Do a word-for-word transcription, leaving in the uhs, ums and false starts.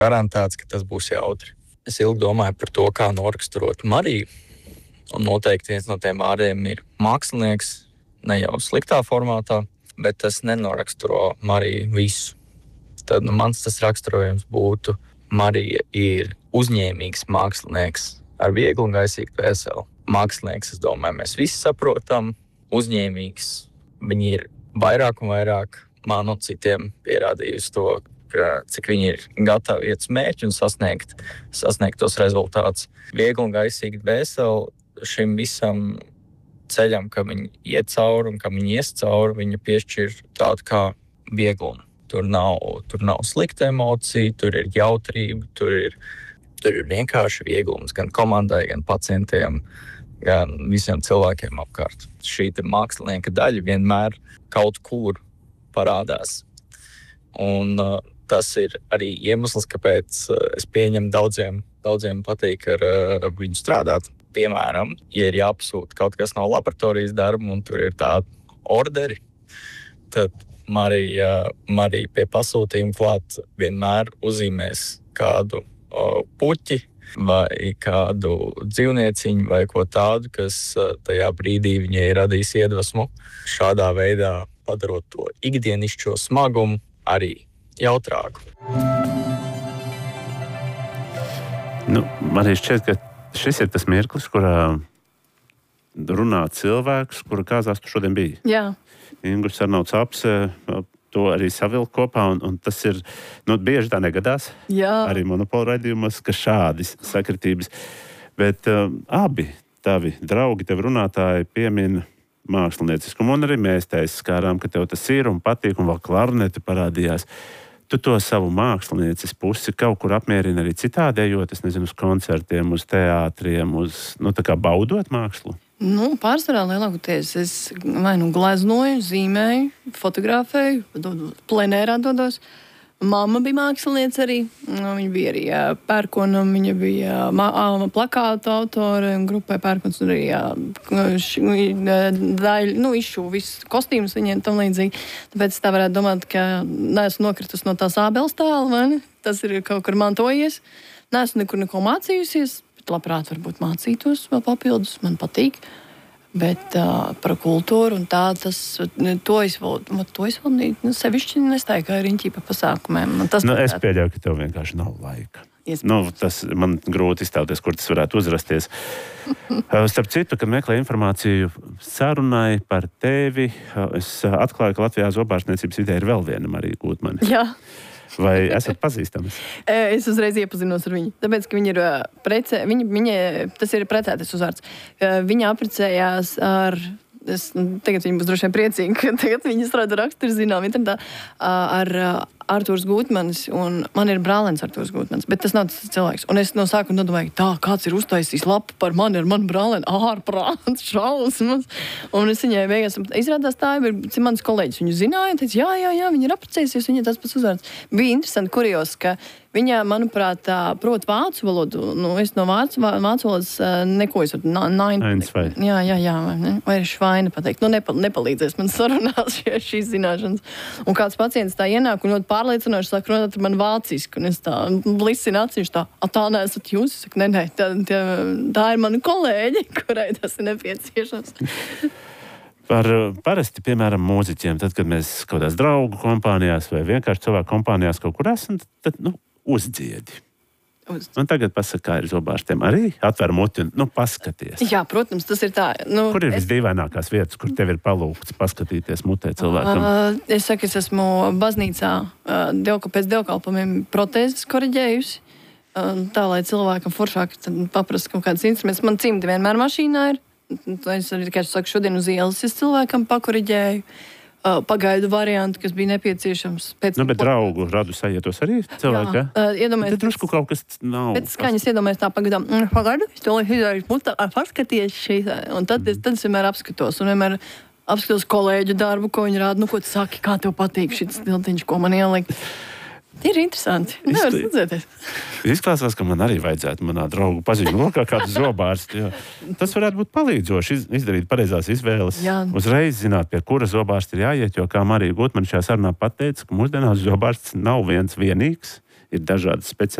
garantēts, ka tas būs jautri. Es ilgi domāju par to, kā noraksturot Mariju. Un noteikti viens no tiem vārdiem ir mākslinieks, ne jau sliktā formātā, bet tas nenoraksturo Mariju visu. Tad nu, mans tas raksturojums būtu: Marija ir uzņēmīgs mākslinieks ar vieglu un gaisīgu dvēseli. Mākslinieks, es domāju, mēs visi saprotam, uzņēmīgs. Viņi ir vairāk un vairāk man un citiem pierādījusi to, ka, cik viņi ir gatavi iet uz mērķi un sasniegt, sasniegt tos rezultātus. Viegli un gaisīgi dvēseli šim visam ceļam, ka viņi iet cauri un ka viņi ies cauri, viņa piešķir tādu kā vieglumu. Tur nav, tur nav slikta emocija, tur ir jautrība, tur ir, tur ir vienkārši vieglums gan komandai, gan pacientiem, gan visiem cilvēkiem apkārt. Šī mākslinieka daļa vienmēr kaut kur parādās. Un uh, tas ir arī iemesls, kāpēc uh, es pieņemu daudziem, daudziem patīk ar uh, viņu strādāt. Piemēram, ja ir jāpasūta kaut kas no laboratorijas darba un tur ir tādi orderi, tad Marija, Marija pie pasūtījuma klāt vienmēr uzzīmēs kādu o, puķi vai kādu dzīvnieciņu vai ko tādu, kas tajā brīdī viņai radīs iedvesmu. Šādā veidā padarot to ikdienišķo smagumu arī jautrāku. Nu, man arī šķiet, ka šis ir tas mirklis, kurā runā cilvēks, kura kāzās tu šodien biji. Jā. Ingūns Arnolds Apse to arī savilka kopā, un, un tas ir, nu, bieži tā negadās. Jā. Arī monopola raidījumos, ka šādi sakritības. Bet uh, abi tavi draugi, tevi runātāji piemin mākslinieciskumu, un arī mēs taisa skārām, ka tev tas ir un patīk, un vēl klarneti parādījās. Tu to savu mākslinieces pusi kaut kur apmierini arī citādi, ejot, es nezinu, uz koncertiem, uz teātriem, uz, nu, tā kā baudot mākslu? Nu, pārsvarā lielākoties es vai nu gleznoju, zīmēju, fotografēju, plenērā dodos. Mamma bija mākslinieca arī. Viņa bija arī jā, pērkona, viņa bija mā, plakātu autore, grupai pērkons, un arī jā, š, daļ, nu, izšu visus kostīmus viņiem tam līdzīgi. Tāpēc tā varētu domāt, ka neesmu nokritus no tās ābeles tāla, vai ne? Tas ir kaut kur mantojies. Neesmu nekur neko mācījusies, bet labprāt varbūt mācītos vēl papildus, man patīk. Bet uh, par kultūru un tā, tas, to es vēl, to es vēl nu, sevišķi nestaigāju riņķī pa pasākumiem. Tas nu, es pieļauju, ka tev vienkārši nav laika. Nu, tas man grūti iztēloties, kur tas varētu uzrasties. Starp citu, kad meklēju informāciju sarunai par tevi, es atklāju, ka Latvijā zobārstniecības vidē ir vēl viena Marija Gutmane. Jā. Vai esat pazīstamas? Es uzreiz iepazinos ar viņu. Tāpēc, ka viņa ir precē, viņa, viņa, tas ir precētais uzvārds. Viņa apprecējās ar, es, tagad viņa būs droši vien priecīga, ka tagad viņa strādā raksturzinām internetā, ar Artūrs Gutmanis, un man ir brālēns Artūrs Gutmanis, bet tas nav tas cilvēks. Un es no sākuma nodomāju, tā, kāds ir uztaisījis lapu par mani ar manu brālēnu, ārprāts, šausmas. Un es viņai beigās, izrādās tā, ir mans kolēģis, viņu zināja, un teica, jā, jā, jā, viņa ir apprecējusies, viņa tas pats uzvārds. Bija interesanti, kurios, ka viņa, manuprāt, prot vācu valodu, nu, es no vācu, vācu valodas neko, es varu, nain, vai. Jā, jā, jā, vai, vai švaina pateikt. Nu, nepal, nepalīdzēs man sarunās šie, šīs zināšanas. Un kāds pacients tā ienāk un ļoti pārliecinoši saka, runāt ar mani vāciski, un es tā blisinu acīs, tā, a tā neesat jūs? Es saku, ne, ne, tā, tā, tā ir mani kolēģi, kurai tas ir nepieciešams. Par parasti, piemēram, mūziķiem, tad, kad mēs kaut kādās draugu kompānijās vai vienkārši cilvēku kompānijās kaut kur esam, tad, nu, uzdziedi. Uz. Un tagad pasaka, kā ir zobārstiem. Arī atver muti un, nu, paskaties. Jā, protams, tas ir tā. Nu, kur ir es... visdīvainākās vietas, kur tev ir palūgts paskatīties mutē cilvēkam? Uh, es saku, es esmu baznīcā uh, dievka, pēc dievkalpojumiem protēzes koriģējusi. Uh, tā, lai cilvēkam foršāk paprast kaut kādas instrumentus. Man cimdi vienmēr mašīnā ir. Es arī, kā es saku, šodien uz ielas es cilvēkam pakoriģēju. Uh, pagaidu variantu, kas bija nepieciešams. Pēc nu, bet draugu radu sajietos arī cilvēki, ja? Uh, iedomājies. Tad drusku kaut kas nav. Pēc skaņas iedomājies tā pagadām, mm, pagaidu, es to izdarīju, mutā, paskaties šeit. Un tad, mm. es, tad es vienmēr apskatos, un vienmēr apskatos kolēģu darbu, ko viņi rāda, nu, ko tu saki, kā tev patīk šis tiltiņš, ko man ielikt. Ir interesanti. Nevar redzēties. Izklāsās, ka man arī vajadzētu manā draugu paziņu lokā kādu zobārstu. Tas varētu būt palīdzoši izdarīt pareizās izvēles. Jā. Uzreiz zināt, pie kura zobārsta ir jāiet, jo, kā Marija Gutmane šajā sarunā pateica, ka mūsdienās zobārsts nav viens vienīgs. ir dažādas speciālitātes.